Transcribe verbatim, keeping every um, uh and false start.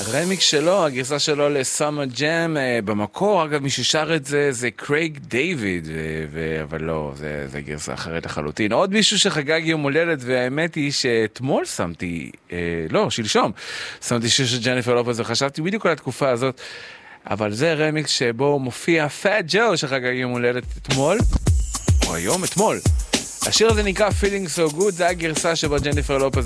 הרמיקס שלו, הגרסה שלו לסאמר ג'ם, במקור, אגב, מי ששר את זה, זה קרייג דיוויד, אבל לא, זה, זה גרסה אחרת לחלוטין. עוד מישהו שחגג יום הולדת, והאמת היא שאתמול שמתי, לא, שלשום, שמתי שיר של ג'ניפר לופז, וחשבתי בדיוק על התקופה הזאת, אבל זה רמיקס שבו מופיע פאט ג'ו, שחגג יום הולדת אתמול, או היום, אתמול. השיר הזה נקרא Feeling So Good, זה הגרסה שבה ג'ניפר לופז